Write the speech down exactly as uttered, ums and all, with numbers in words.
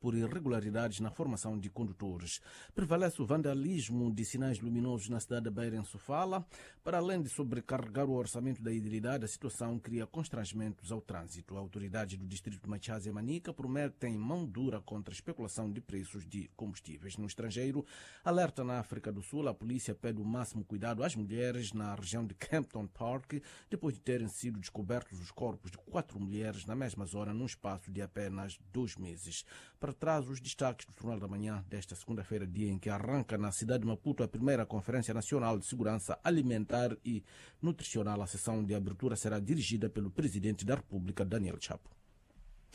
por irregularidades na formação de condutores. Prevalece o vandalismo de sinais luminosos na cidade de Beira, em Sofala. Para além de sobrecarregar o orçamento da idilidade, a situação cria constrangimentos ao trânsito. Autoridades do distrito de Machaz e Manica prometem mão dura contra a especulação de preços de combustíveis. No estrangeiro, alerta na África do Sul, a polícia pede o máximo cuidado às mulheres na região de Kempton Park, depois de terem sido descobertos os corpos de quatro mulheres na mesma zona num espaço de apenas dois meses. Para trás, os destaques do Jornal da Manhã desta segunda-feira, dia em que arranca na cidade de Maputo a primeira Conferência Nacional de Segurança Alimentar e Nutricional. A sessão de abertura será dirigida pelo Presidente da República, Daniel Chapo.